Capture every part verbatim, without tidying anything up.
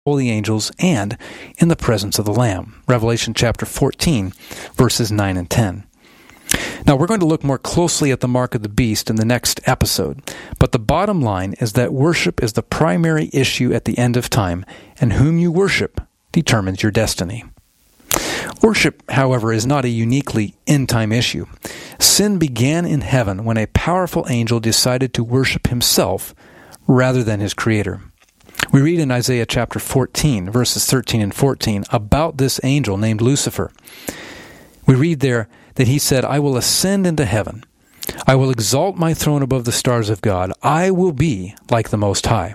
holy angels and in the presence of the Lamb. Revelation chapter fourteen, verses nine and ten. Now, we're going to look more closely at the mark of the beast in the next episode, but the bottom line is that worship is the primary issue at the end of time, and whom you worship determines your destiny. Worship, however, is not a uniquely end-time issue. Sin began in heaven when a powerful angel decided to worship himself rather than his Creator. We read in Isaiah chapter fourteen, verses thirteen and fourteen, about this angel named Lucifer. We read there that he said, "I will ascend into heaven. I will exalt my throne above the stars of God. I will be like the Most High."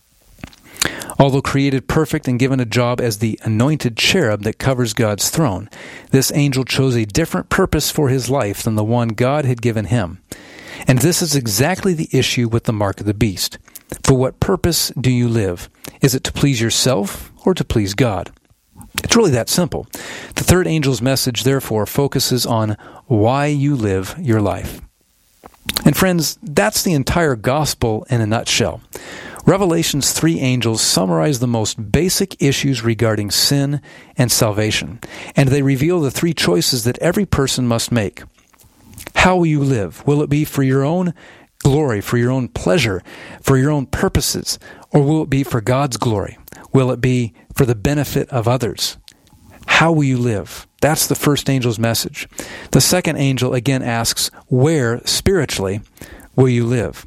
Although created perfect and given a job as the anointed cherub that covers God's throne, this angel chose a different purpose for his life than the one God had given him. And this is exactly the issue with the mark of the beast. For what purpose do you live? Is it to please yourself or to please God? It's really that simple. The third angel's message, therefore, focuses on why you live your life. And friends, that's the entire gospel in a nutshell. Revelation's three angels summarize the most basic issues regarding sin and salvation, and they reveal the three choices that every person must make. How will you live? Will it be for your own glory, for your own pleasure, for your own purposes, or will it be for God's glory? Will it be for the benefit of others? How will you live? That's the first angel's message. The second angel again asks, where, spiritually, will you live?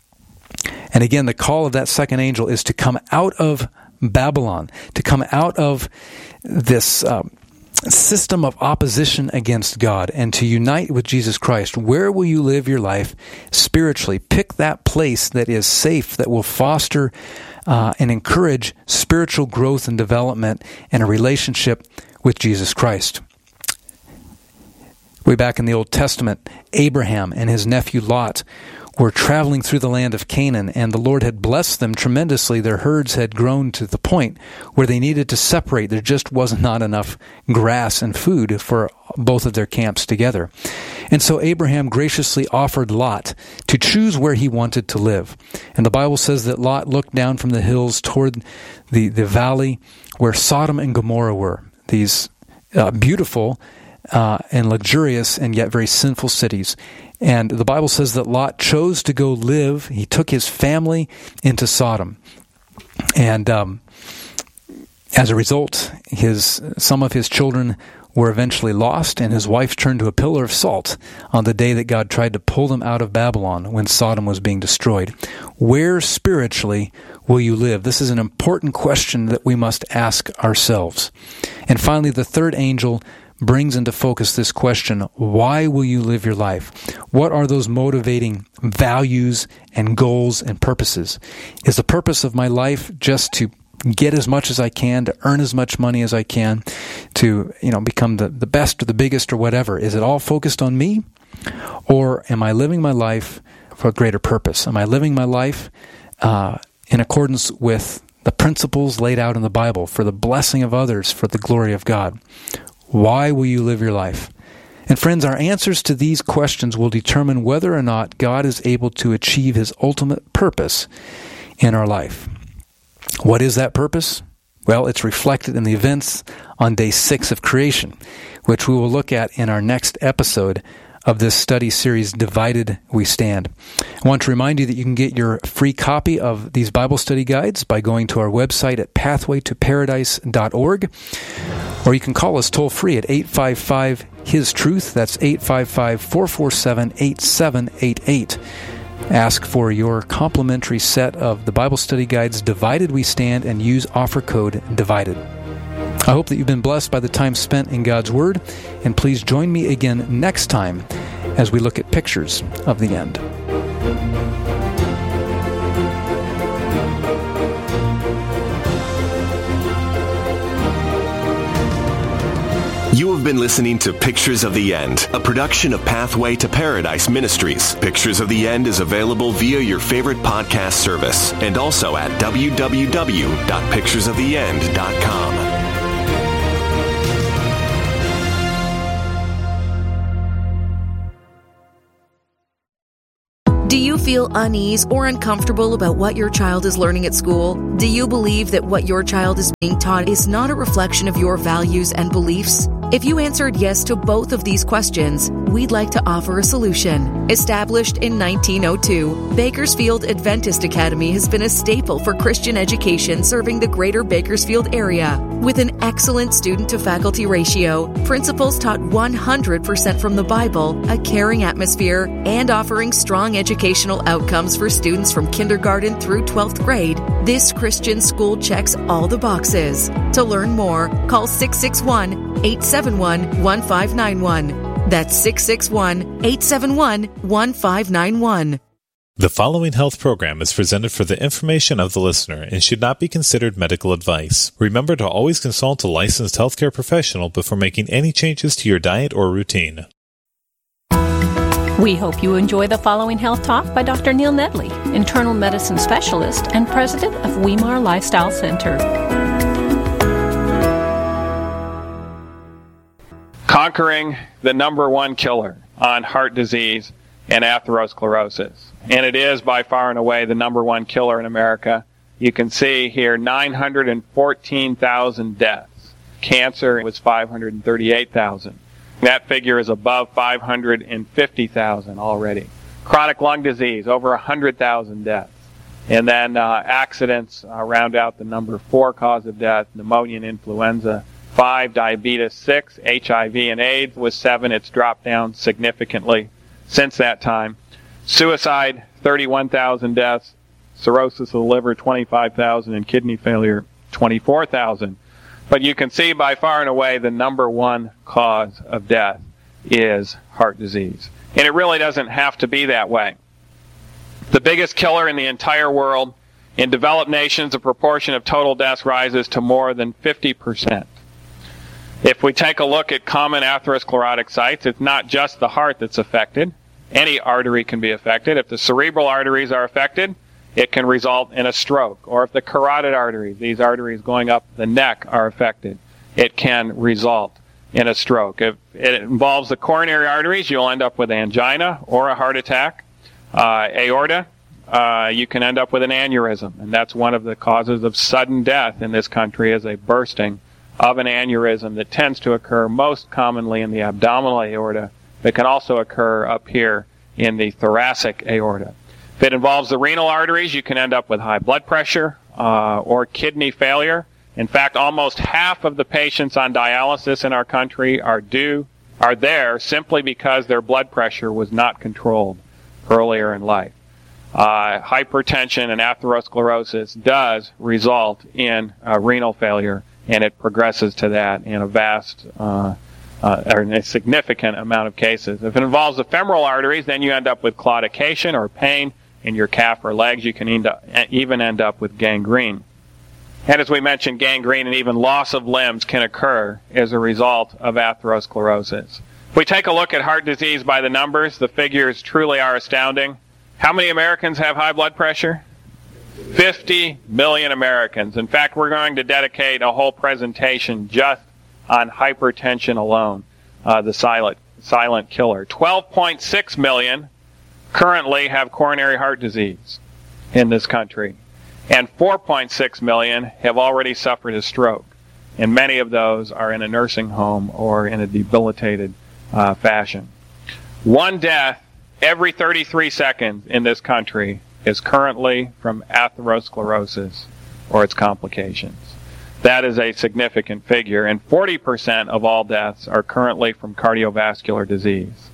And again, the call of that second angel is to come out of Babylon, to come out of this um, system of opposition against God and to unite with Jesus Christ. Where will you live your life spiritually? Pick that place that is safe, that will foster uh, and encourage spiritual growth and development and a relationship with Jesus Christ. Way back in the Old Testament, Abraham and his nephew Lot were traveling through the land of Canaan, and the Lord had blessed them tremendously. Their herds had grown to the point where they needed to separate. There just was not enough grass and food for both of their camps together. And so Abraham graciously offered Lot to choose where he wanted to live. And the Bible says that Lot looked down from the hills toward the, the valley where Sodom and Gomorrah were, these uh, beautiful uh, and luxurious and yet very sinful cities. And the Bible says that Lot chose to go live. He took his family into Sodom. And um, as a result, his some of his children were eventually lost, and his wife turned to a pillar of salt on the day that God tried to pull them out of Babylon when Sodom was being destroyed. Where spiritually will you live? This is an important question that we must ask ourselves. And finally, the third angel brings into focus this question, why will you live your life? What are those motivating values and goals and purposes? Is the purpose of my life just to get as much as I can, to earn as much money as I can, to, you know, become the, the best or the biggest or whatever? Is it all focused on me? Or am I living my life for a greater purpose? Am I living my life uh, in accordance with the principles laid out in the Bible for the blessing of others, for the glory of God? Why will you live your life? And friends, our answers to these questions will determine whether or not God is able to achieve His ultimate purpose in our life. What is that purpose? Well, it's reflected in the events on day six of creation, which we will look at in our next episode of this study series, Divided We Stand. I want to remind you that you can get your free copy of these Bible study guides by going to our website at pathway to paradise dot org, or you can call us toll-free at eight five five, His Truth. That's eight five five, four four seven, eight seven eight eight. Ask for your complimentary set of the Bible study guides, Divided We Stand, and use offer code DIVIDED. I hope that you've been blessed by the time spent in God's Word, and please join me again next time as we look at pictures of the end. You have been listening to Pictures of the End, a production of Pathway to Paradise Ministries. Pictures of the End is available via your favorite podcast service and also at w w w dot pictures of the end dot com. Do you feel unease or uncomfortable about what your child is learning at school? Do you believe that what your child is being taught is not a reflection of your values and beliefs? If you answered yes to both of these questions, we'd like to offer a solution. Established in nineteen oh two, Bakersfield Adventist Academy has been a staple for Christian education serving the greater Bakersfield area. With an excellent student-to-faculty ratio, principals taught one hundred percent from the Bible, a caring atmosphere, and offering strong educational outcomes for students from kindergarten through twelfth grade, this Christian school checks all the boxes. To learn more, call six six one, eight seven one, one five nine one. That's six six one, eight seven one, one five nine one. The following health program is presented for the information of the listener and should not be considered medical advice. Remember to always consult a licensed healthcare professional before making any changes to your diet or routine. We hope you enjoy the following health talk by Doctor Neil Nedley, internal medicine specialist and president of Weimar Lifestyle Center. Conquering the number one killer on heart disease and atherosclerosis. And it is by far and away the number one killer in America. You can see here nine hundred fourteen thousand deaths. Cancer was five hundred thirty-eight thousand. That figure is above five hundred fifty thousand already. Chronic lung disease, over one hundred thousand deaths. And then uh, accidents uh, round out the number. Four cause of death, pneumonia and influenza. Five, diabetes. Six, H I V and AIDS. With seven, it's dropped down significantly since that time. Suicide, thirty-one thousand deaths. Cirrhosis of the liver, twenty-five thousand. And kidney failure, twenty-four thousand. But you can see by far and away the number one cause of death is heart disease. And it really doesn't have to be that way. The biggest killer in the entire world, in developed nations, the proportion of total deaths rises to more than fifty percent. If we take a look at common atherosclerotic sites, it's not just the heart that's affected. Any artery can be affected. If the cerebral arteries are affected, it can result in a stroke. Or if the carotid arteries, these arteries going up the neck, are affected, it can result in a stroke. If it involves the coronary arteries, you'll end up with angina or a heart attack. Uh, aorta, uh, you can end up with an aneurysm. And that's one of the causes of sudden death in this country, is a bursting of an aneurysm that tends to occur most commonly in the abdominal aorta, but can also occur up here in the thoracic aorta. If it involves the renal arteries, you can end up with high blood pressure uh, or kidney failure. In fact, almost half of the patients on dialysis in our country are due are there simply because their blood pressure was not controlled earlier in life. Uh, hypertension and atherosclerosis does result in uh, renal failure, and it progresses to that in a vast uh, uh, or in a significant amount of cases. If it involves the femoral arteries, then you end up with claudication or pain in your calf or legs. You can end up, even end up with gangrene. And as we mentioned, gangrene and even loss of limbs can occur as a result of atherosclerosis. If we take a look at heart disease by the numbers, the figures truly are astounding. How many Americans have high blood pressure? fifty million Americans. In fact, we're going to dedicate a whole presentation just on hypertension alone, uh, the silent, silent killer. twelve point six million currently have coronary heart disease in this country, and four point six million have already suffered a stroke, and many of those are in a nursing home or in a debilitated uh, fashion. One death every thirty-three seconds in this country is currently from atherosclerosis or its complications. That is a significant figure, and forty percent of all deaths are currently from cardiovascular disease.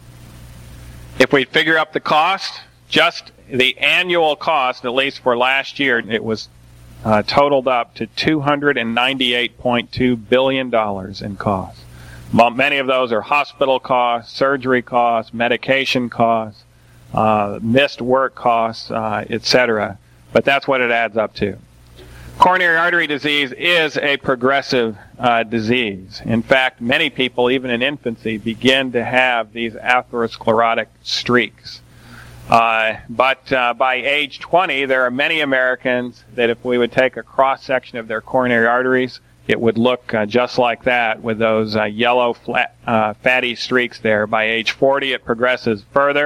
If we figure up the cost, just the annual cost, at least for last year, it was uh, totaled up to two hundred ninety-eight point two billion dollars in costs. Many of those are hospital costs, surgery costs, medication costs, uh, missed work costs, uh, et cetera. But that's what it adds up to. Coronary artery disease is a progressive uh, disease. In fact, many people, even in infancy, begin to have these atherosclerotic streaks. Uh, but uh, by age twenty, there are many Americans that if we would take a cross-section of their coronary arteries, it would look uh, just like that with those uh, yellow flat, uh, fatty streaks there. By age forty, it progresses further.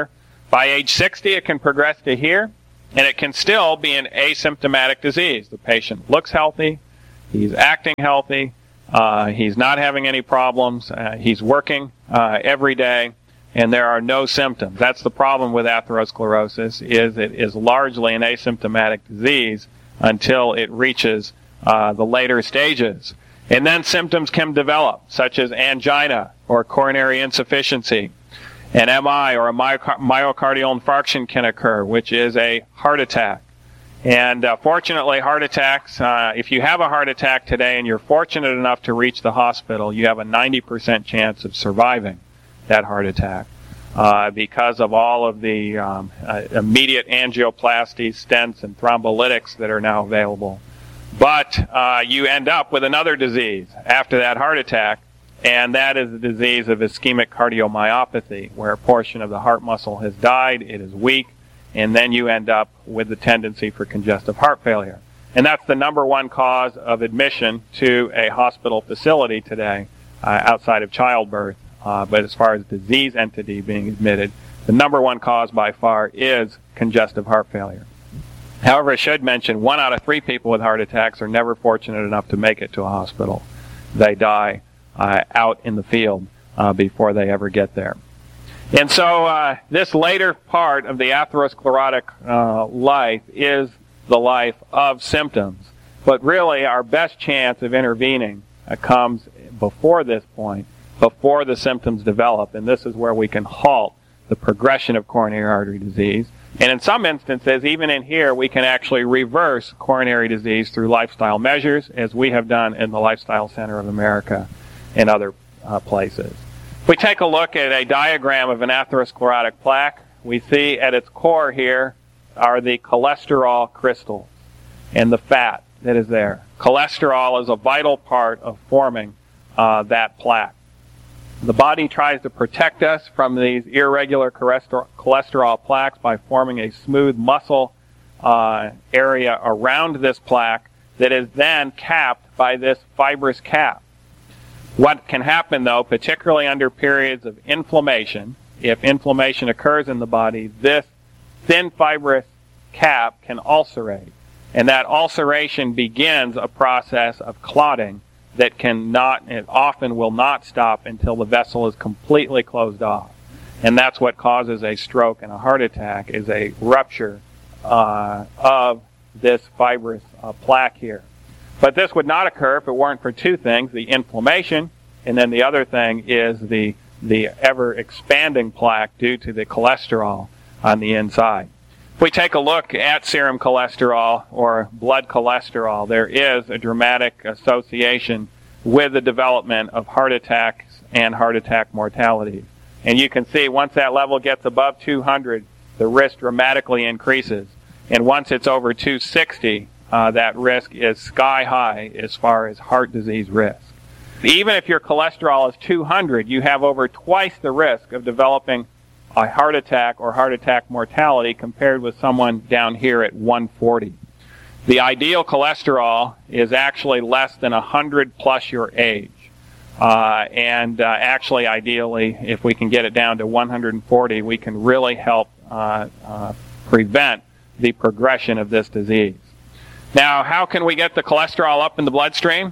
By age sixty, it can progress to here, and it can still be an asymptomatic disease. The patient looks healthy, he's acting healthy, uh, he's not having any problems, uh, he's working uh, every day, and there are no symptoms. That's the problem with atherosclerosis, is it is largely an asymptomatic disease until it reaches uh, the later stages. And then symptoms can develop, such as angina or coronary insufficiency. An M I or a myocardial infarction can occur, which is a heart attack. And uh, fortunately, heart attacks, uh, if you have a heart attack today and you're fortunate enough to reach the hospital, you have a ninety percent chance of surviving that heart attack uh, because of all of the um, uh, immediate angioplasties, stents, and thrombolytics that are now available. But uh, you end up with another disease after that heart attack, and that is the disease of ischemic cardiomyopathy, where a portion of the heart muscle has died, it is weak, and then you end up with the tendency for congestive heart failure. And that's the number one cause of admission to a hospital facility today uh, outside of childbirth. Uh, but as far as disease entity being admitted, the number one cause by far is congestive heart failure. However, I should mention one out of three people with heart attacks are never fortunate enough to make it to a hospital. They die uh, out in the field uh, before they ever get there. And so uh, this later part of the atherosclerotic uh, life is the life of symptoms. But really, our best chance of intervening uh, comes before this point, before the symptoms develop, and this is where we can halt the progression of coronary artery disease. And in some instances, even in here, we can actually reverse coronary disease through lifestyle measures, as we have done in the Lifestyle Center of America and other uh, places. If we take a look at a diagram of an atherosclerotic plaque, we see at its core here are the cholesterol crystals and the fat that is there. Cholesterol is a vital part of forming uh, that plaque. The body tries to protect us from these irregular cholesterol plaques by forming a smooth muscle uh, area around this plaque that is then capped by this fibrous cap. What can happen, though, particularly under periods of inflammation, if inflammation occurs in the body, this thin fibrous cap can ulcerate. And that ulceration begins a process of clotting that can not, it often will not stop until the vessel is completely closed off. And that's what causes a stroke and a heart attack, is a rupture uh, of this fibrous uh, plaque here. But this would not occur if it weren't for two things, the inflammation, and then the other thing is the, the ever-expanding plaque due to the cholesterol on the inside. If we take a look at serum cholesterol or blood cholesterol, there is a dramatic association with the development of heart attacks and heart attack mortality. And you can see once that level gets above two hundred, the risk dramatically increases. And once it's over two sixty, uh, that risk is sky high as far as heart disease risk. Even if your cholesterol is two hundred, you have over twice the risk of developing a heart attack or heart attack mortality compared with someone down here at one forty. The ideal cholesterol is actually less than one hundred plus your age. Uh, and uh, actually, ideally, if we can get it down to one hundred forty, we can really help uh, uh, prevent the progression of this disease. Now, how can we get the cholesterol up in the bloodstream?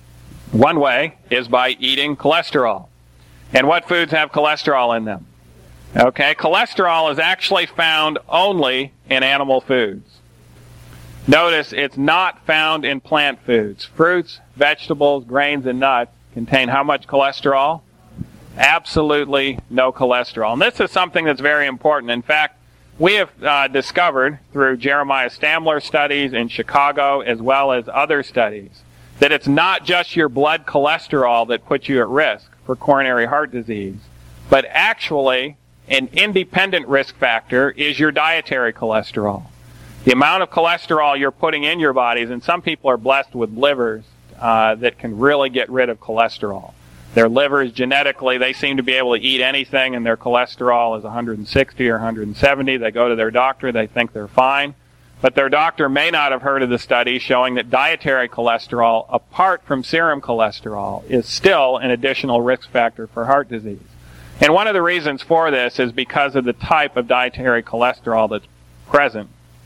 One way is by eating cholesterol. And what foods have cholesterol in them? Okay, cholesterol is actually found only in animal foods. Notice it's not found in plant foods. Fruits, vegetables, grains, and nuts contain how much cholesterol? Absolutely no cholesterol. And this is something that's very important. In fact, we have uh, discovered through Jeremiah Stamler studies in Chicago as well as other studies that it's not just your blood cholesterol that puts you at risk for coronary heart disease, but actually an independent risk factor is your dietary cholesterol. The amount of cholesterol you're putting in your bodies, and some people are blessed with livers uh, that can really get rid of cholesterol. Their livers, genetically, they seem to be able to eat anything, and their cholesterol is one hundred sixty or one hundred seventy. They go to their doctor, they think they're fine. But their doctor may not have heard of the study showing that dietary cholesterol, apart from serum cholesterol, is still an additional risk factor for heart disease. And one of the reasons for this is because of the type of dietary cholesterol that's present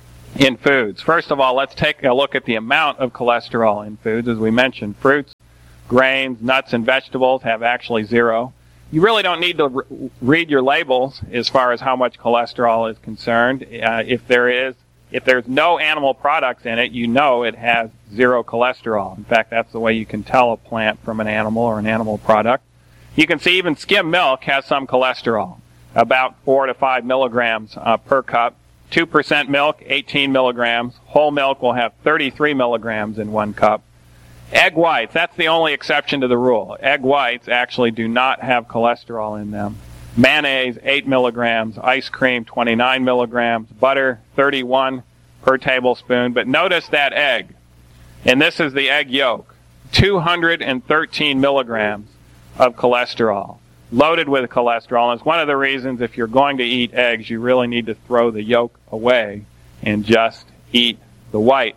in foods. First of all, let's take a look at the amount of cholesterol in foods. As we mentioned, fruits, grains, nuts, and vegetables have actually zero. You really don't need to re- read your labels as far as how much cholesterol is concerned. Uh, if there is, if there's no animal products in it, you know it has zero cholesterol. In fact, that's the way you can tell a plant from an animal or an animal product. You can see even skim milk has some cholesterol, about four to five milligrams uh, per cup. two percent milk, eighteen milligrams. Whole milk will have thirty-three milligrams in one cup. Egg whites, that's the only exception to the rule. Egg whites actually do not have cholesterol in them. Mayonnaise, eight milligrams. Ice cream, twenty-nine milligrams. Butter, thirty-one per tablespoon. But notice that egg. And this is the egg yolk. two hundred thirteen milligrams of cholesterol. Loaded with cholesterol. And it's one of the reasons if you're going to eat eggs, you really need to throw the yolk away and just eat the white.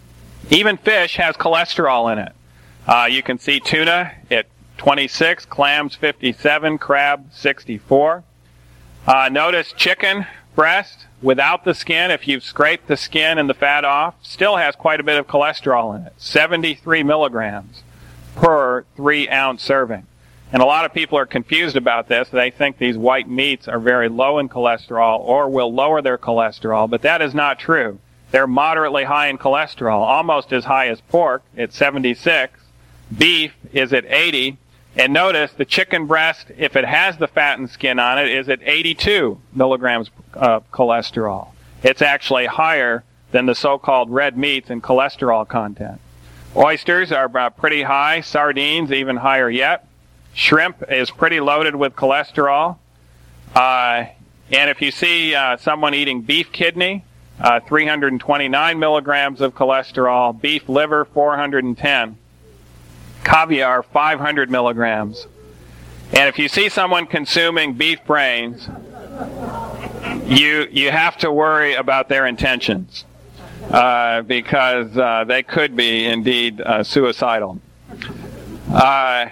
Even fish has cholesterol in it. Uh, you can see tuna at twenty-six, clams fifty-seven, crab sixty-four. Uh, notice chicken breast without the skin, if you've scraped the skin and the fat off, still has quite a bit of cholesterol in it. seventy-three milligrams per three ounce serving. And a lot of people are confused about this. They think these white meats are very low in cholesterol or will lower their cholesterol, but that is not true. They're moderately high in cholesterol, almost as high as pork at seventy-six. Beef is at eighty. And notice the chicken breast, if it has the fat and skin on it, is at eighty-two milligrams of cholesterol. It's actually higher than the so-called red meats in cholesterol content. Oysters are uh, pretty high. Sardines, even higher yet. Shrimp is pretty loaded with cholesterol. Uh, and if you see uh, someone eating beef kidney, uh, three hundred twenty-nine milligrams of cholesterol. Beef liver, four hundred ten. Caviar, five hundred milligrams. And if you see someone consuming beef brains, you you have to worry about their intentions uh, because uh, they could be indeed uh, suicidal. Uh,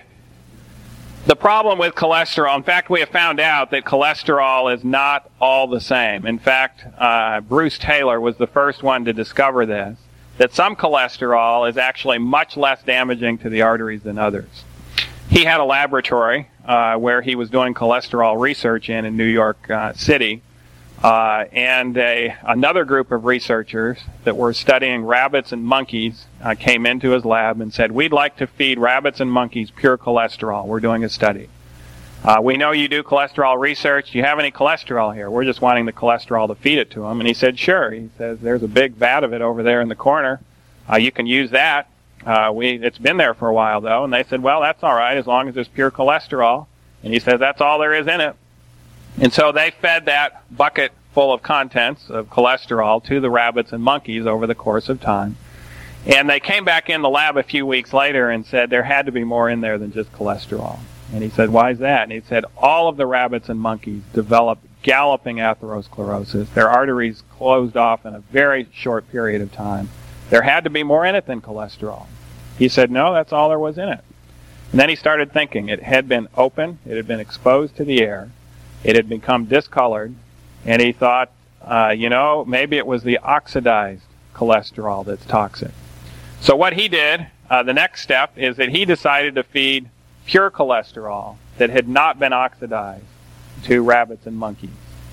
The problem with cholesterol, in fact, we have found out that cholesterol is not all the same. In fact, uh, Bruce Taylor was the first one to discover this, that some cholesterol is actually much less damaging to the arteries than others. He had a laboratory uh, where he was doing cholesterol research in in New York uh, City, uh, and a, another group of researchers that were studying rabbits and monkeys uh, came into his lab and said, we'd like to feed rabbits and monkeys pure cholesterol. We're doing a study. Uh, we know you do cholesterol research. Do you have any cholesterol here? We're just wanting the cholesterol to feed it to him. And he said, sure. He says, there's a big vat of it over there in the corner. Uh, you can use that. Uh, we It's been there for a while, though. And they said, well, that's all right as long as it's pure cholesterol. And he says, that's all there is in it. And so they fed that bucket full of contents of cholesterol to the rabbits and monkeys over the course of time. And they came back in the lab a few weeks later and said there had to be more in there than just cholesterol. And he said, why is that? And he said, all of the rabbits and monkeys developed galloping atherosclerosis. Their arteries closed off in a very short period of time. There had to be more in it than cholesterol. He said, no, that's all there was in it. And then he started thinking. It had been open. It had been exposed to the air. It had become discolored. And he thought, uh, you know, maybe it was the oxidized cholesterol that's toxic. So what he did, uh, the next step, is that he decided to feed pure cholesterol that had not been oxidized to rabbits and monkeys.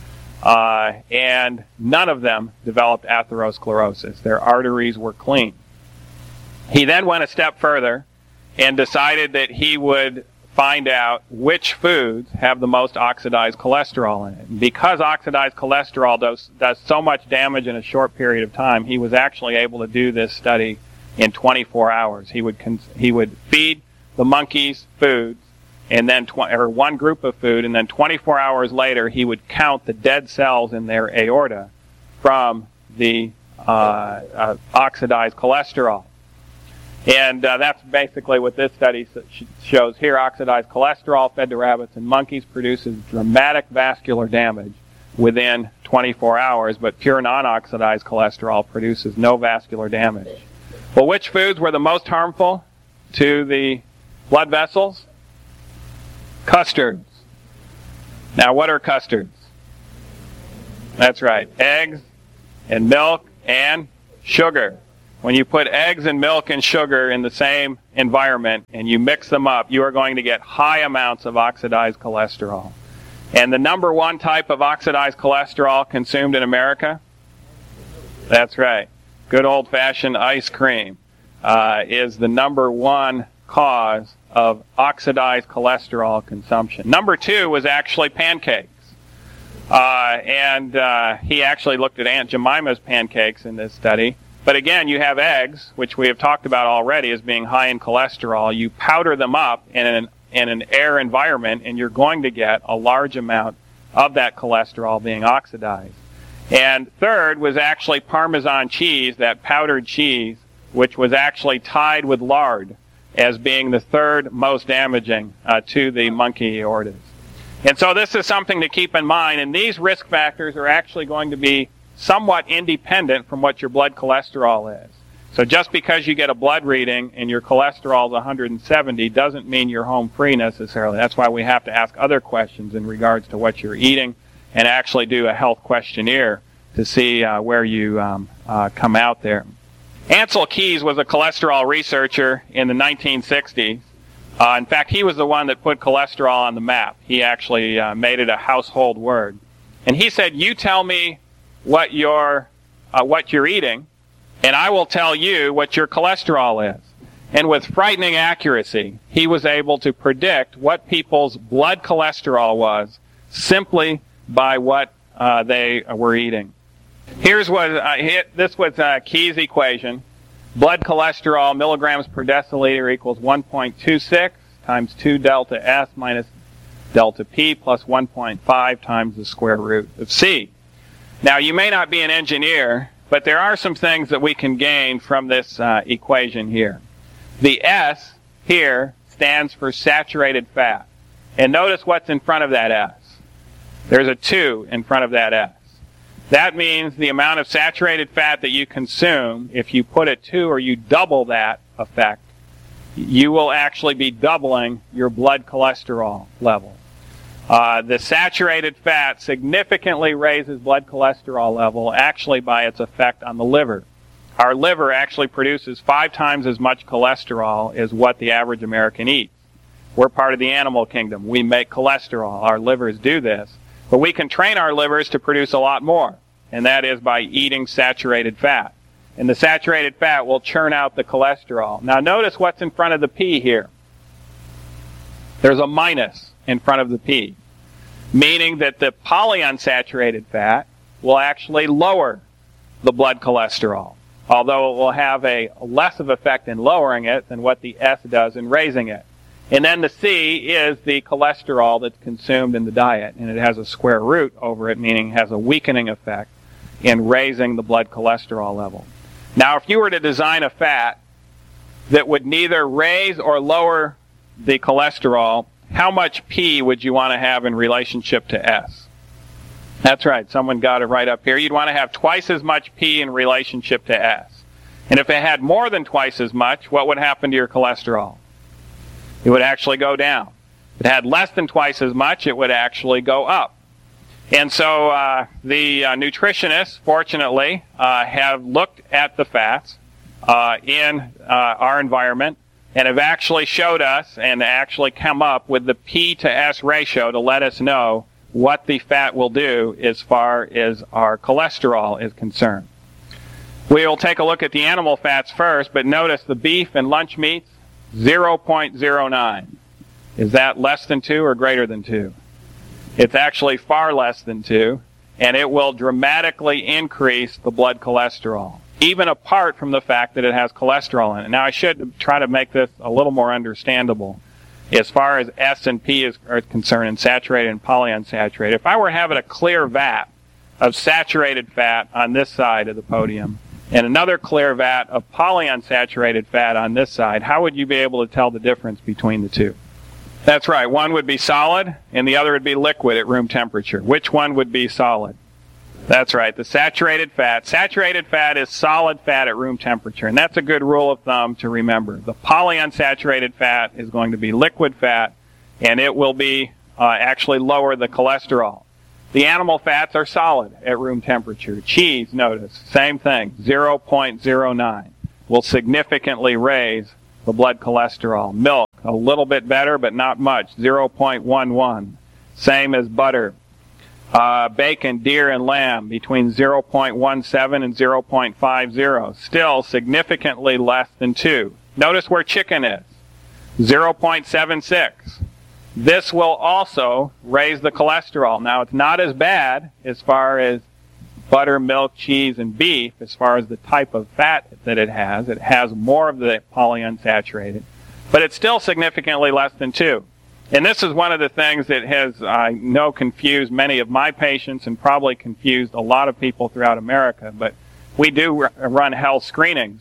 Uh, and none of them developed atherosclerosis. Their arteries were clean. He then went a step further and decided that he would find out which foods have the most oxidized cholesterol in it. Because oxidized cholesterol does, does so much damage in a short period of time, he was actually able to do this study in twenty-four hours. He would cons- he would feed the monkeys foods, and then tw- or one group of food, and then twenty-four hours later he would count the dead cells in their aorta from the uh, uh, oxidized cholesterol. And uh, that's basically what this study shows here. Oxidized cholesterol fed to rabbits and monkeys produces dramatic vascular damage within twenty-four hours, but pure non-oxidized cholesterol produces no vascular damage. Well, which foods were the most harmful to the blood vessels? Custards. Now, what are custards? That's right, eggs and milk and sugar. When you put eggs and milk and sugar in the same environment and you mix them up, you are going to get high amounts of oxidized cholesterol. And the number one type of oxidized cholesterol consumed in America? That's right. Good old-fashioned ice cream uh, is the number one cause of oxidized cholesterol consumption. Number two was actually pancakes. Uh, and uh, he actually looked at Aunt Jemima's pancakes in this study. But again, you have eggs, which we have talked about already as being high in cholesterol. You powder them up in an, in an air environment, and you're going to get a large amount of that cholesterol being oxidized. And third was actually Parmesan cheese, that powdered cheese, which was actually tied with lard as being the third most damaging uh, to the monkey aortas. And so this is something to keep in mind, and these risk factors are actually going to be somewhat independent from what your blood cholesterol is. So just because you get a blood reading and your cholesterol is one hundred seventy doesn't mean you're home free necessarily. That's why we have to ask other questions in regards to what you're eating and actually do a health questionnaire to see uh, where you um, uh, come out there. Ansel Keys was a cholesterol researcher in the nineteen sixties. Uh, in fact, he was the one that put cholesterol on the map. He actually uh, made it a household word. And he said, you tell me what you're, uh, what you're eating, and I will tell you what your cholesterol is. And with frightening accuracy, he was able to predict what people's blood cholesterol was simply by what uh, they were eating. Here's what, uh, hit, this was uh, Key's equation. Blood cholesterol, milligrams per deciliter equals one point two six times two delta S minus delta P plus one point five times the square root of C. Now, you may not be an engineer, but there are some things that we can gain from this uh, equation here. The S here stands for saturated fat. And notice what's in front of that S. There's a two in front of that S. That means the amount of saturated fat that you consume, if you put a two or you double that effect, you will actually be doubling your blood cholesterol level. Uh, the saturated fat significantly raises blood cholesterol level actually by its effect on the liver. Our liver actually produces five times as much cholesterol as what the average American eats. We're part of the animal kingdom. We make cholesterol. Our livers do this. But we can train our livers to produce a lot more, and that is by eating saturated fat. And the saturated fat will churn out the cholesterol. Now notice what's in front of the P here. There's a minus in front of the P, meaning that the polyunsaturated fat will actually lower the blood cholesterol, although it will have a less of effect in lowering it than what the S does in raising it. And then the C is the cholesterol that's consumed in the diet, and it has a square root over it, meaning it has a weakening effect in raising the blood cholesterol level. Now, if you were to design a fat that would neither raise or lower the cholesterol, how much P would you want to have in relationship to S? That's right, someone got it right up here. You'd want to have twice as much P in relationship to S. And if it had more than twice as much, what would happen to your cholesterol? It would actually go down. If it had less than twice as much, it would actually go up. And so uh, the uh, nutritionists, fortunately, uh, have looked at the fats uh, in uh, our environment and have actually showed us and actually come up with the P to S ratio to let us know what the fat will do as far as our cholesterol is concerned. We will take a look at the animal fats first, but notice the beef and lunch meats, zero point zero nine. Is that less than two or greater than two? It's actually far less than two, and it will dramatically increase the blood cholesterol, even apart from the fact that it has cholesterol in it. Now, I should try to make this a little more understandable as far as S and P is are concerned, and saturated and polyunsaturated. If I were having a clear vat of saturated fat on this side of the podium, and another clear vat of polyunsaturated fat on this side, how would you be able to tell the difference between the two? That's right. One would be solid, and the other would be liquid at room temperature. Which one would be solid? That's right. The saturated fat. Saturated fat is solid fat at room temperature, and that's a good rule of thumb to remember. The polyunsaturated fat is going to be liquid fat, and it will be uh, actually lower the cholesterol. The animal fats are solid at room temperature. Cheese, notice, same thing, zero point zero nine will significantly raise the blood cholesterol. Milk, a little bit better, but not much, zero point one one. Same as butter. Uh, bacon, deer, and lamb, between zero point one seven and zero point five zero. Still significantly less than two. Notice where chicken is, zero point seven six. This will also raise the cholesterol. Now, it's not as bad as far as butter, milk, cheese, and beef, as far as the type of fat that it has. It has more of the polyunsaturated, but it's still significantly less than two. And this is one of the things that has, I know, confused many of my patients and probably confused a lot of people throughout America. But we do r- run health screenings,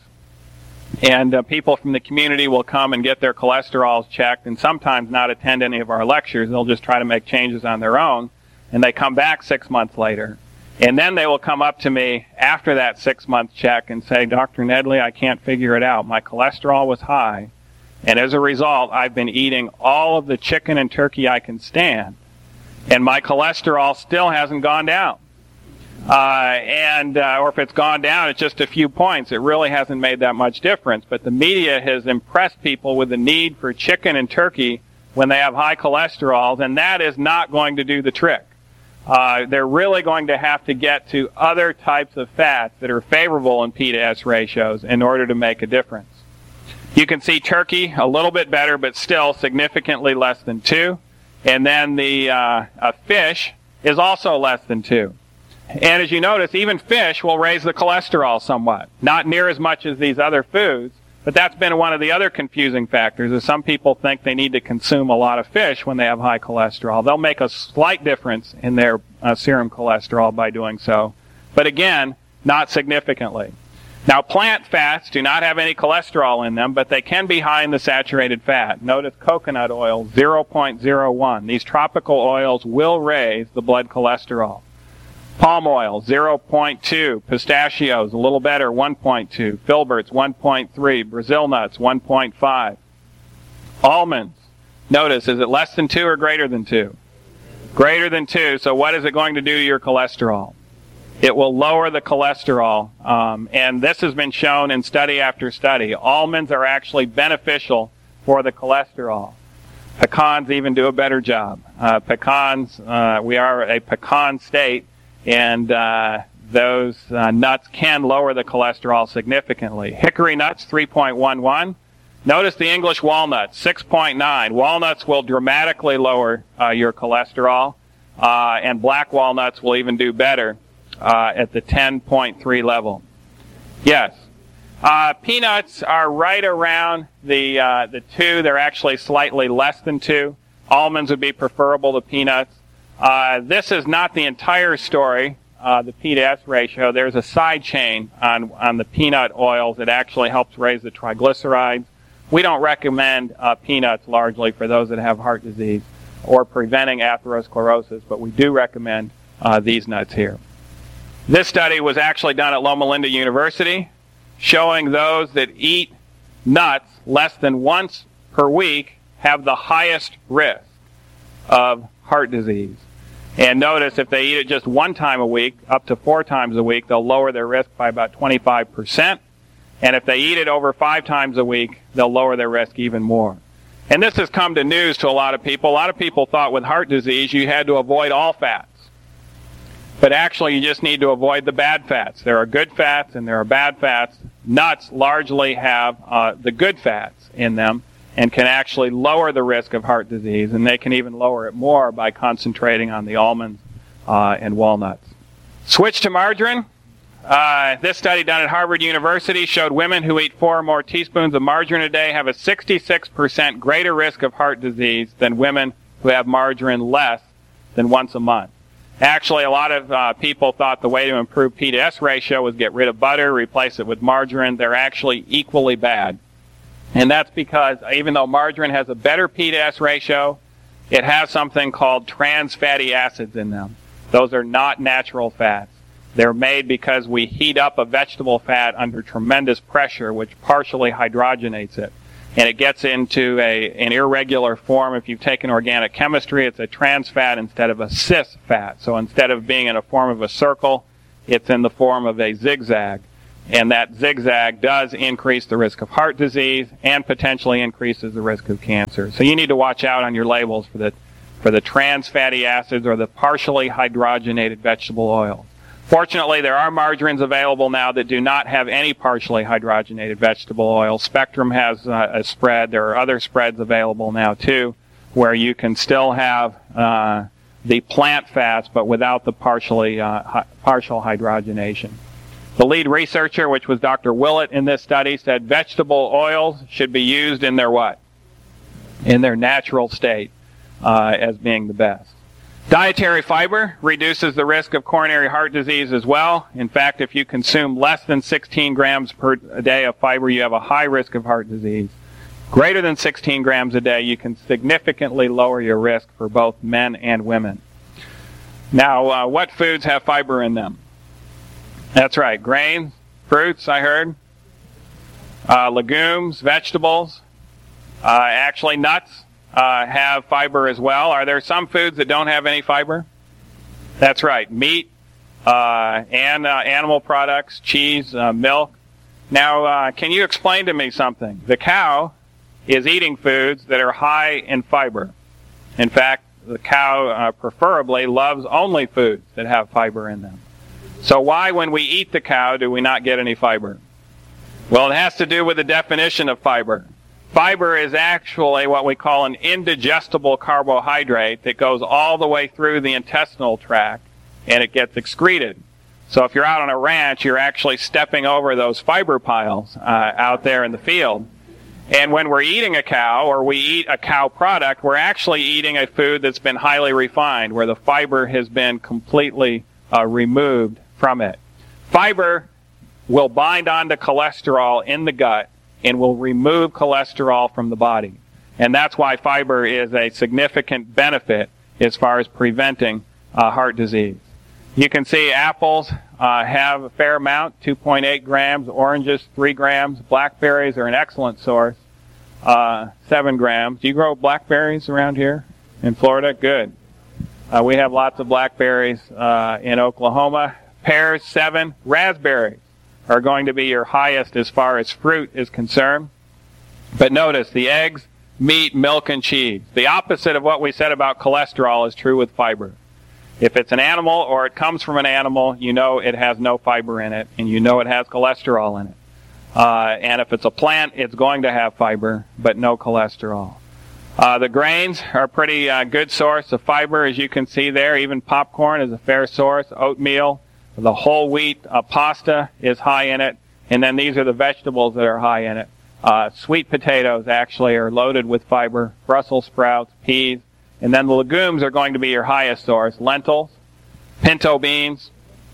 and uh, people from the community will come and get their cholesterols checked and sometimes not attend any of our lectures. They'll just try to make changes on their own, and they come back six months later. And then they will come up to me after that six-month check and say, Doctor Nedley, I can't figure it out. My cholesterol was high. And as a result, I've been eating all of the chicken and turkey I can stand, and my cholesterol still hasn't gone down. Uh, and uh, or if it's gone down, it's just a few points. It really hasn't made that much difference. But the media has impressed people with the need for chicken and turkey when they have high cholesterol, and that is not going to do the trick. Uh, they're really going to have to get to other types of fats that are favorable in P to S ratios in order to make a difference. You can see turkey a little bit better, but still significantly less than two. And then the uh, uh, fish is also less than two. And as you notice, even fish will raise the cholesterol somewhat. Not near as much as these other foods, but that's been one of the other confusing factors, is some people think they need to consume a lot of fish when they have high cholesterol. They'll make a slight difference in their uh, serum cholesterol by doing so. But again, not significantly. Now, plant fats do not have any cholesterol in them, but they can be high in the saturated fat. Notice coconut oil, zero point zero one. These tropical oils will raise the blood cholesterol. Palm oil, zero point two. Pistachios, a little better, one point two. Filberts, one point three. Brazil nuts, one point five. Almonds, notice, is it less than two or greater than two? Greater than two, so what is it going to do to your cholesterol? It will lower the cholesterol, um, and this has been shown in study after study. Almonds are actually beneficial for the cholesterol. Pecans even do a better job. Uh, pecans, uh, we are a pecan state, and uh, those uh, nuts can lower the cholesterol significantly. Hickory nuts, three point one one. Notice the English walnut, six point nine. Walnuts will dramatically lower uh, your cholesterol, uh, and black walnuts will even do better. Uh, at the ten point three level. Yes. Uh, peanuts are right around the uh, the two. They're actually slightly less than two. Almonds would be preferable to peanuts. Uh, this is not the entire story, uh, the P to S ratio. There's a side chain on, on the peanut oils that actually helps raise the triglycerides. We don't recommend uh, peanuts largely for those that have heart disease or preventing atherosclerosis, but we do recommend uh, these nuts here. This study was actually done at Loma Linda University, showing those that eat nuts less than once per week have the highest risk of heart disease. And notice if they eat it just one time a week, up to four times a week, they'll lower their risk by about twenty-five percent. And if they eat it over five times a week, they'll lower their risk even more. And this has come to news to a lot of people. A lot of people thought with heart disease you had to avoid all fats. But actually, you just need to avoid the bad fats. There are good fats and there are bad fats. Nuts largely have uh, the good fats in them and can actually lower the risk of heart disease, and they can even lower it more by concentrating on the almonds uh, and walnuts. Switch to margarine. Uh, this study done at Harvard University showed women who eat four or more teaspoons of margarine a day have a sixty-six percent greater risk of heart disease than women who have margarine less than once a month. Actually, a lot of uh, people thought the way to improve P to S ratio was get rid of butter, replace it with margarine. They're actually equally bad. And that's because even though margarine has a better P to S ratio, it has something called trans fatty acids in them. Those are not natural fats. They're made because we heat up a vegetable fat under tremendous pressure, which partially hydrogenates it. and it gets into a an irregular form. If you've taken organic chemistry, it's a trans fat instead of a cis fat. So instead of being in a form of a circle, it's in the form of a zigzag. And that zigzag does increase the risk of heart disease and potentially increases the risk of cancer. So you need to watch out on your labels for the for the trans fatty acids or the partially hydrogenated vegetable oils. Fortunately, there are margarines available now that do not have any partially hydrogenated vegetable oil. Spectrum has uh, a spread. There are other spreads available now, too, where you can still have uh, the plant fats, but without the partially uh, hi- partial hydrogenation. The lead researcher, which was Doctor Willett in this study, said vegetable oils should be used in their what? In their natural state uh, as being the best. Dietary fiber reduces the risk of coronary heart disease as well. In fact, if you consume less than sixteen grams per day of fiber, you have a high risk of heart disease. Greater than sixteen grams a day, you can significantly lower your risk for both men and women. Now, uh, what foods have fiber in them? That's right, grains, fruits, I heard, uh, legumes, vegetables, uh, actually nuts. Uh, have fiber as well. Are there some foods that don't have any fiber? That's right. Meat uh, and uh, animal products, cheese, uh, milk. Now, uh, can you explain to me something? The cow is eating foods that are high in fiber. In fact, the cow uh, preferably loves only foods that have fiber in them. So why, when we eat the cow, do we not get any fiber? Well, it has to do with the definition of fiber. Fiber is actually what we call an indigestible carbohydrate that goes all the way through the intestinal tract and it gets excreted. So if you're out on a ranch, you're actually stepping over those fiber piles uh, out there in the field. And when we're eating a cow or we eat a cow product, we're actually eating a food that's been highly refined, where the fiber has been completely uh, removed from it. Fiber will bind onto cholesterol in the gut and will remove cholesterol from the body. And that's why fiber is a significant benefit as far as preventing uh, heart disease. You can see apples uh, have a fair amount, two point eight grams, oranges, three grams, blackberries are an excellent source, uh, seven grams. Do you grow blackberries around here in Florida? Good. Uh, we have lots of blackberries uh, in Oklahoma. Pears, seven. Raspberries are going to be your highest as far as fruit is concerned. But notice, the eggs, meat, milk, and cheese. The opposite of what we said about cholesterol is true with fiber. If it's an animal or it comes from an animal, you know it has no fiber in it, and you know it has cholesterol in it. Uh, and if it's a plant, it's going to have fiber, but no cholesterol. Uh, the grains are a pretty uh, good source of fiber, as you can see there. Even popcorn is a fair source. Oatmeal. The whole wheat uh, pasta is high in it, and then these are the vegetables that are high in it. Uh, sweet potatoes actually are loaded with fiber, Brussels sprouts, peas, and then the legumes are going to be your highest source. Lentils, pinto beans,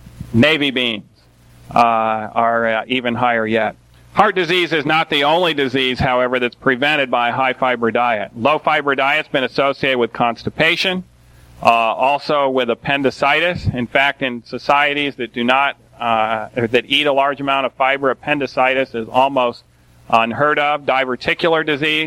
navy beans uh, are uh, even higher yet. Heart disease is not the only disease, however, that's prevented by a high-fiber diet. Low-fiber diet's been associated with constipation, Uh, also with appendicitis. In fact, in societies that do not, uh, that eat a large amount of fiber, appendicitis is almost unheard of. Diverticular disease,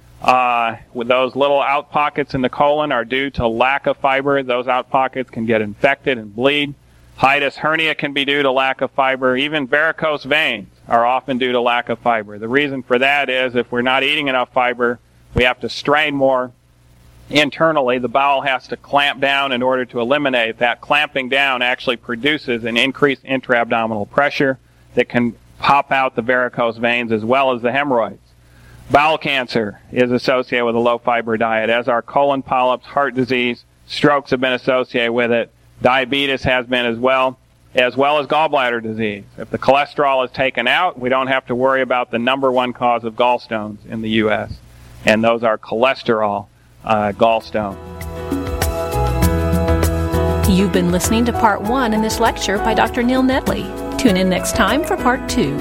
uh, with those little out pockets in the colon are due to lack of fiber. Those out pockets can get infected and bleed. Hiatus hernia can be due to lack of fiber. Even varicose veins are often due to lack of fiber. The reason for that is if we're not eating enough fiber, we have to strain more. Internally, the bowel has to clamp down in order to eliminate. That clamping down actually produces an increased intra-abdominal pressure that can pop out the varicose veins as well as the hemorrhoids. Bowel cancer is associated with a low-fiber diet, as are colon polyps, heart disease, strokes have been associated with it, diabetes has been as well, as well as gallbladder disease. If the cholesterol is taken out, we don't have to worry about the number one cause of gallstones in the U S, and those are cholesterol Uh, gallstone. You've been listening to part one in this lecture by Doctor Neil Nedley. Tune in next time for part two.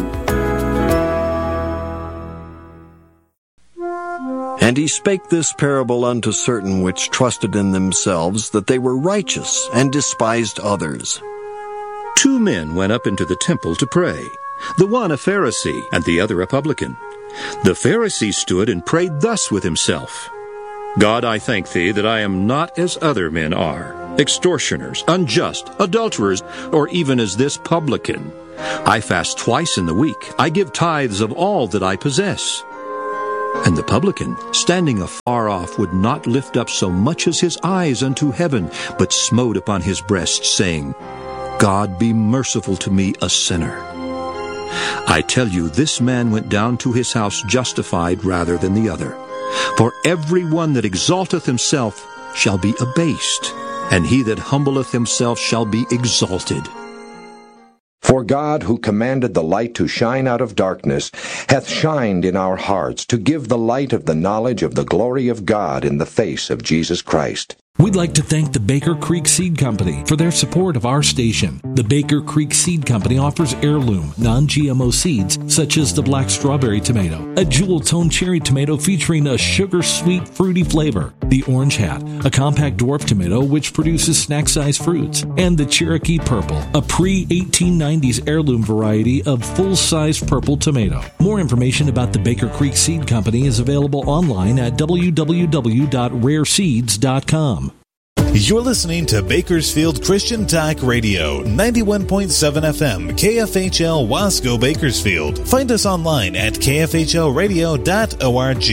And he spake this parable unto certain which trusted in themselves that they were righteous, and despised others. Two men went up into the temple to pray, the one a Pharisee, and the other a publican. The Pharisee stood and prayed thus with himself, God, I thank thee that I am not as other men are, extortioners, unjust, adulterers, or even as this publican. I fast twice in the week. I give tithes of all that I possess. And the publican, standing afar off, would not lift up so much as his eyes unto heaven, but smote upon his breast, saying, God, be merciful to me, a sinner. I tell you, this man went down to his house justified rather than the other. For every one that exalteth himself shall be abased, and he that humbleth himself shall be exalted. For God, who commanded the light to shine out of darkness, hath shined in our hearts to give the light of the knowledge of the glory of God in the face of Jesus Christ. We'd like to thank the Baker Creek Seed Company for their support of our station. The Baker Creek Seed Company offers heirloom, non-G M O seeds such as the black strawberry tomato, a jewel-tone cherry tomato featuring a sugar-sweet, fruity flavor, the orange hat, a compact dwarf tomato which produces snack-sized fruits, and the Cherokee Purple, a pre eighteen nineties heirloom variety of full-sized purple tomato. More information about the Baker Creek Seed Company is available online at w w w dot rare seeds dot com. You're listening to Bakersfield Christian Talk Radio, ninety-one point seven F M, K F H L Wasco Bakersfield. Find us online at k f h l radio dot org.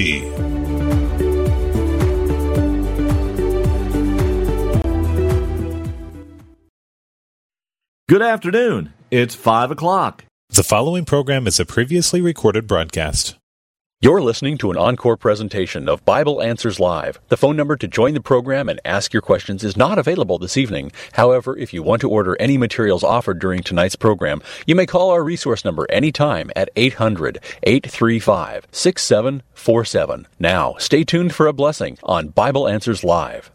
Good afternoon. It's five o'clock. The following program is a previously recorded broadcast. You're listening to an encore presentation of Bible Answers Live. The phone number to join the program and ask your questions is not available this evening. However, if you want to order any materials offered during tonight's program, you may call our resource number anytime at eight hundred, eight three five, six seven four seven. Now, stay tuned for a blessing on Bible Answers Live.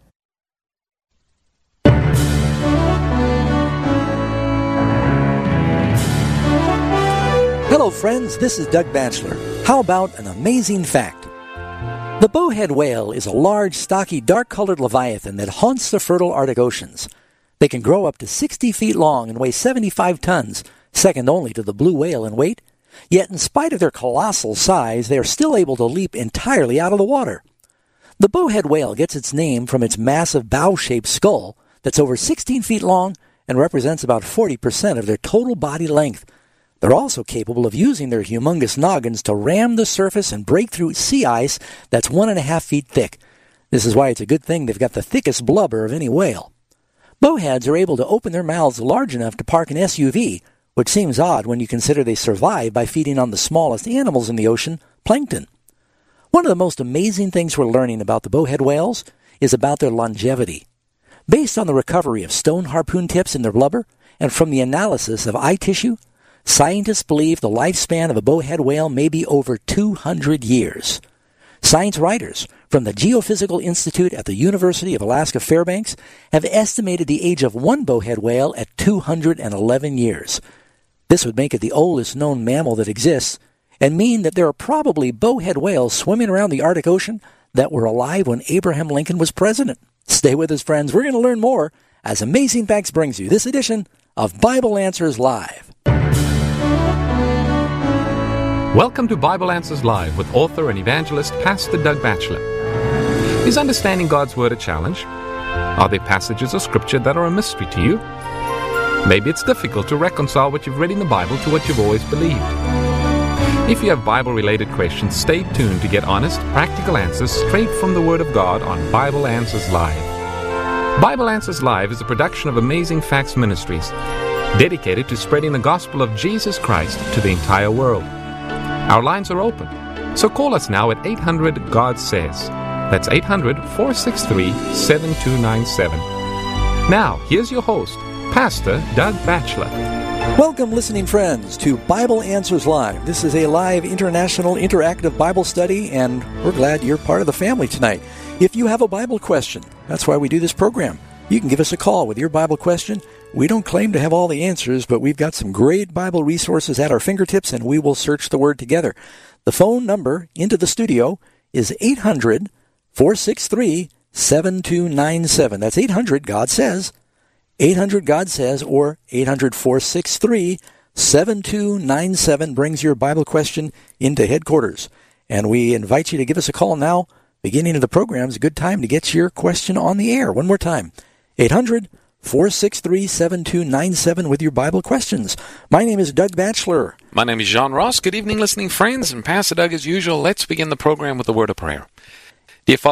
Hello friends, this is Doug Batchelor. How about an amazing fact? The bowhead whale is a large, stocky, dark-colored leviathan that haunts the fertile Arctic oceans. They can grow up to sixty feet long and weigh seventy-five tons, second only to the blue whale in weight. Yet in spite of their colossal size, they are still able to leap entirely out of the water. The bowhead whale gets its name from its massive bow-shaped skull that's over sixteen feet long and represents about forty percent of their total body length. They're also capable of using their humongous noggins to ram the surface and break through sea ice that's one and a half feet thick. This is why it's a good thing they've got the thickest blubber of any whale. Bowheads are able to open their mouths large enough to park an S U V, which seems odd when you consider they survive by feeding on the smallest animals in the ocean, plankton. One of the most amazing things we're learning about the bowhead whales is about their longevity. Based on the recovery of stone harpoon tips in their blubber and from the analysis of eye tissue, scientists believe the lifespan of a bowhead whale may be over two hundred years. Science writers from the Geophysical Institute at the University of Alaska Fairbanks have estimated the age of one bowhead whale at two hundred eleven years. This would make it the oldest known mammal that exists and mean that there are probably bowhead whales swimming around the Arctic Ocean that were alive when Abraham Lincoln was president. Stay with us, friends. We're going to learn more as Amazing Facts brings you this edition of Bible Answers Live. Welcome to Bible Answers Live with author and evangelist Pastor Doug Batchelor. Is understanding God's Word a challenge? Are there passages of Scripture that are a mystery to you? Maybe it's difficult to reconcile what you've read in the Bible to what you've always believed. If you have Bible-related questions, stay tuned to get honest, practical answers straight from the Word of God on Bible Answers Live. Bible Answers Live is a production of Amazing Facts Ministries, dedicated to spreading the gospel of Jesus Christ to the entire world. Our lines are open, so call us now at eight hundred God Says. That's eight hundred, four six three, seven two nine seven. Now, here's your host, Pastor Doug Batchelor. Welcome, listening friends, to Bible Answers Live. This is a live international interactive Bible study, and we're glad you're part of the family tonight. If you have a Bible question, that's why we do this program. You can give us a call with your Bible question. We don't claim to have all the answers, but we've got some great Bible resources at our fingertips, and we will search the Word together. The phone number into the studio is eight hundred, four six three, seven two nine seven. That's eight hundred, God Says. eight hundred, God Says, or eight hundred, four six three, seven two nine seven brings your Bible question into headquarters. And we invite you to give us a call now. Beginning of the program is a good time to get your question on the air. One more time, eight hundred, four six three, seven two nine seven with your Bible questions. My name is Doug Batchelor. My name is John Ross. Good evening, listening friends. And Pastor Doug, as usual, let's begin the program with a word of prayer. Dear Father,